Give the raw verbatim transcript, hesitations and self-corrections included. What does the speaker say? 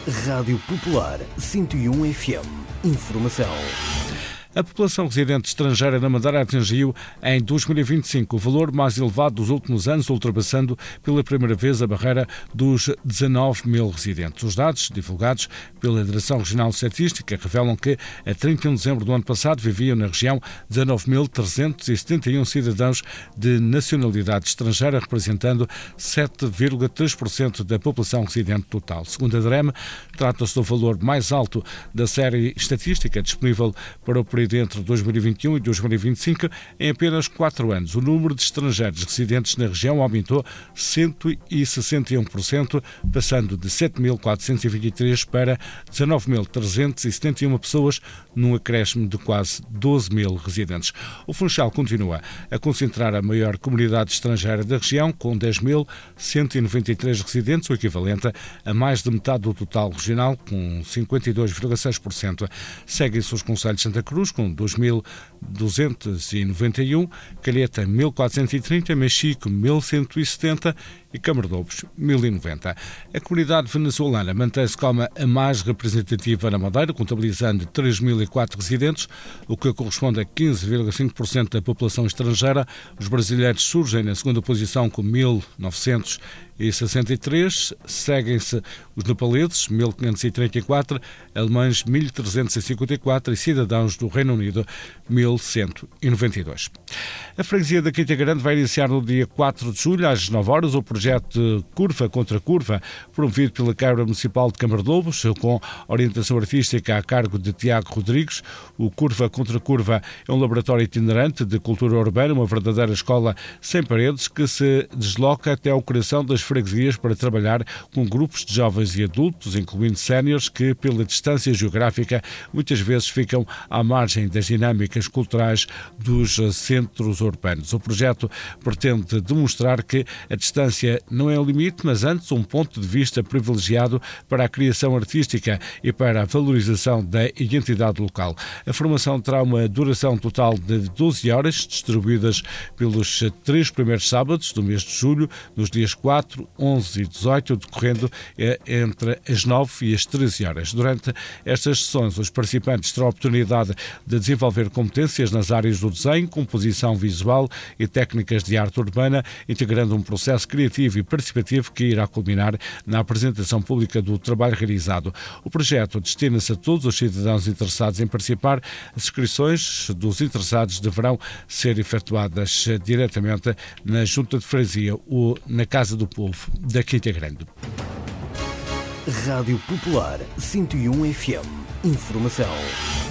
Rádio Popular cento e um F M. Informação. A população residente estrangeira na Madeira atingiu em dois mil e vinte e cinco o valor mais elevado dos últimos anos, ultrapassando pela primeira vez a barreira dos dezanove mil residentes. Os dados divulgados pela Direção Regional de Estatística revelam que a trinta e um de dezembro do ano passado viviam na região dezanove mil trezentos e setenta e um cidadãos de nacionalidade estrangeira, representando sete vírgula três por cento da população residente total. Segundo a DREM, trata-se do valor mais alto da série estatística disponível para o período entre dois mil e vinte e um e dois mil e vinte e cinco. Em apenas quatro anos, o número de estrangeiros residentes na região aumentou cento e sessenta e um por cento, passando de sete mil quatrocentos e vinte e três para dezanove mil trezentos e setenta e uma pessoas, num acréscimo de quase doze mil residentes. O Funchal continua a concentrar a maior comunidade estrangeira da região, com dez mil cento e noventa e três residentes, o equivalente a mais de metade do total regional, com cinquenta e dois vírgula seis por cento. Seguem-se os concelhos de Santa Cruz, com dois mil duzentos e noventa e um, Calheta mil quatrocentos e trinta, Mexico mil cento e setenta e Camardobos mil e noventa. A comunidade venezuelana mantém-se como a mais representativa na Madeira, contabilizando três mil e quatro residentes, o que corresponde a quinze vírgula cinco por cento da população estrangeira. Os brasileiros surgem na segunda posição com mil novecentos e sessenta e três, seguem-se os nepaleses, mil quinhentos e trinta e quatro, alemães, mil trezentos e cinquenta e quatro e cidadãos do Reino Unido, mil cento e noventa e dois. A freguesia da Quinta Grande vai iniciar no dia quatro de julho, às nove horas, o projeto de Curva contra Curva, promovido pela Câmara Municipal de Camardobos, com orientação artística a cargo de Tiago Rodrigues. O Curva contra Curva é um laboratório itinerante de cultura urbana, uma verdadeira escola sem paredes, que se desloca até ao coração das freguesias para trabalhar com grupos de jovens e adultos, incluindo séniores, que, pela distância geográfica, muitas vezes ficam à margem das dinâmicas culturais dos centros urbanos. O projeto pretende demonstrar que a distância não é um limite, mas antes um ponto de vista privilegiado para a criação artística e para a valorização da identidade local. A formação terá uma duração total de doze horas, distribuídas pelos três primeiros sábados do mês de julho, nos dias quatro, onze e dezoito, decorrendo entre as nove e as treze horas. Durante estas sessões, os participantes terão a oportunidade de desenvolver competências nas áreas do desenho, composição visual e técnicas de arte urbana, integrando um processo criativo e participativo que irá culminar na apresentação pública do trabalho realizado. O projeto destina-se a todos os cidadãos interessados em participar. As inscrições dos interessados deverão ser efetuadas diretamente na Junta de Freguesia ou na Casa do Povo da Quinta Grande. Rádio Popular cento e um F M. Informação.